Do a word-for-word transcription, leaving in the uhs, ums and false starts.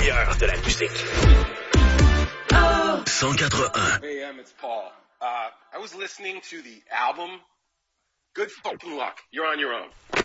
meilleur de la musique. cent quatre-un. Hey, Em, it's Paul. Uh, I was listening to the album. Good fucking luck. You're on your own.